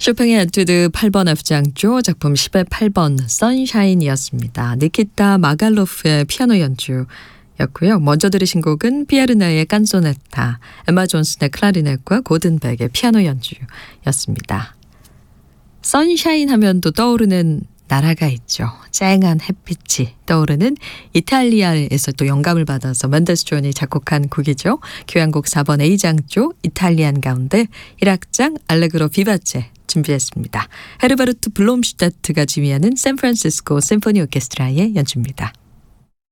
쇼팽의 에튜드 8번 F장조 작품 10의 8번 선샤인이었습니다. 니키타 마갈로프의 피아노 연주였고요. 먼저 들으신 곡은 피에르나의 깐소네타, 에마 존슨의 클라리넷과 고든백의 피아노 연주였습니다. 선샤인 하면 또 떠오르는 나라가 있죠. 쨍한 햇빛이 떠오르는 이탈리아에서 또 영감을 받아서 멘델스존이 작곡한 곡이죠. 교향곡 4번 A장조 이탈리안 가운데 1악장 알레그로 비바체 준비했습니다. 헤르베르트 블롬슈타트가 지휘하는 샌프란시스코 심포니 오케스트라의 연주입니다.